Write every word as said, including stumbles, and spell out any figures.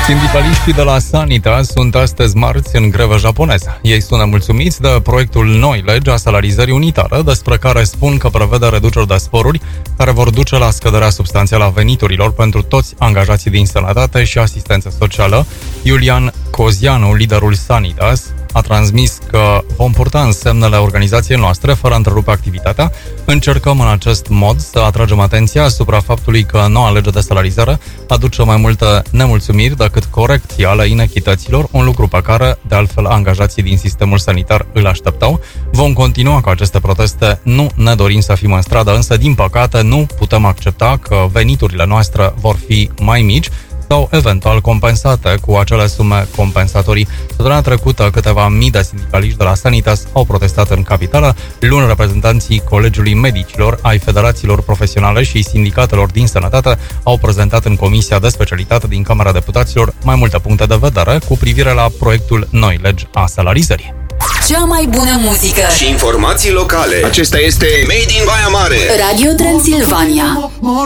Sindicaliștii de la Sanitas sunt astăzi marți în grevă japoneză. Ei sunt nemulțumiți de proiectul noi legi a salarizării unitare, despre care spun că prevede reduceri de sporuri care vor duce la scăderea substanțială a veniturilor pentru toți angajații din sănătate și asistență socială. Iulian Cozianu, liderul Sanitas, a transmis că vom purta în semnele organizației noastre fără a întrerupe activitatea. Încercăm în acest mod să atragem atenția asupra faptului că noua lege de salarizare aduce mai multe nemulțumiri decât corecții ale inechităților, un lucru pe care, de altfel, angajații din sistemul sanitar îl așteptau. Vom continua cu aceste proteste, nu ne dorim să fim în stradă, însă, din păcate, nu putem accepta că veniturile noastre vor fi mai mici sau eventual compensate cu acele sume compensatorii. Săptămâna trecută, câteva mii de sindicaliști de la Sanitas au protestat în capitală. Luni, reprezentanții Colegiului Medicilor, ai federațiilor profesionale și sindicatelor din sănătate au prezentat în Comisia de Specialitate din Camera Deputaților mai multe puncte de vedere cu privire la proiectul noi legi a salarizării. Cea mai bună muzică și informații locale. Acesta este Made in Baia Mare. Radio Transilvania.